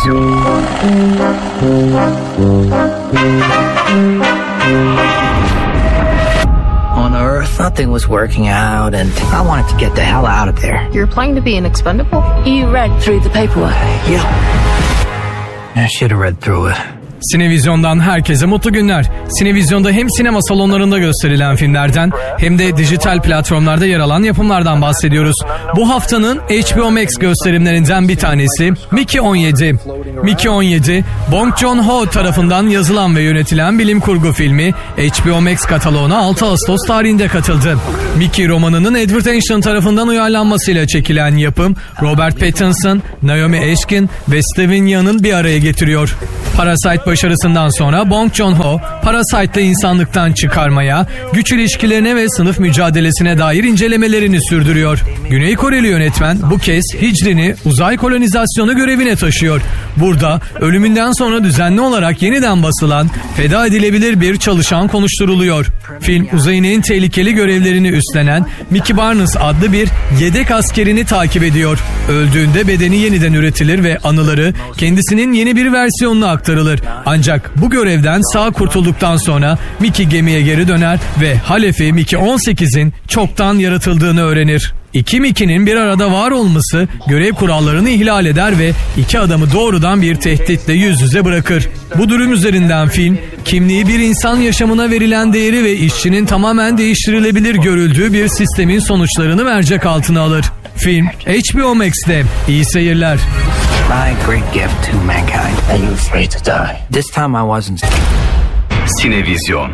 On Earth, nothing was working out, and I wanted to get the hell out of there. You're planning to be an expendable? You read through the paperwork? Yeah. I should have read through it. Sinevizyon'dan herkese mutlu günler. Sinevizyon'da hem sinema salonlarında gösterilen filmlerden hem de dijital platformlarda yer alan yapımlardan bahsediyoruz. Bu haftanın HBO Max gösterimlerinden bir tanesi Mickey 17. Mickey 17, Bong Joon-ho tarafından yazılan ve yönetilen bilim kurgu filmi HBO Max kataloğuna 6 Ağustos tarihinde katıldı. Mickey romanının Edward Ashton tarafından uyarlanmasıyla çekilen yapım, Robert Pattinson, Naomi Ashkin ve Steven Yeun'un bir araya getiriyor. Parasite başarısından sonra Bong Joon-ho, Parasite'da insanlıktan çıkarmaya, güç ilişkilerine ve sınıf mücadelesine dair incelemelerini sürdürüyor. Güney Koreli yönetmen bu kez hicrini uzay kolonizasyonu görevine taşıyor. Burada ölümünden sonra düzenli olarak yeniden basılan, feda edilebilir bir çalışan konuşturuluyor. Film uzayın en tehlikeli görevlerini üstlenen Mickey Barnes adlı bir yedek askerini takip ediyor. Öldüğünde bedeni yeniden üretilir ve anıları kendisinin yeni bir versiyonuna aktarılır. Ancak bu görevden sağ kurtulduktan sonra Mickey gemiye geri döner ve halefi Mickey 18'in çoktan yaratıldığını öğrenir. İki Mickey'nin bir arada var olması görev kurallarını ihlal eder ve iki adamı doğrudan bir tehditle yüz yüze bırakır. Bu durum üzerinden film, kimliği bir insan yaşamına verilen değeri ve işçinin tamamen değiştirilebilir görüldüğü bir sistemin sonuçlarını mercek altına alır. Film HBO Max'te. İyi seyirler. My great gift to mankind. Are you afraid to die? This time I wasn't. Sinevizyon.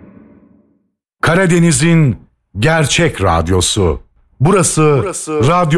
Karadeniz'in gerçek radyosu. Burası Radyo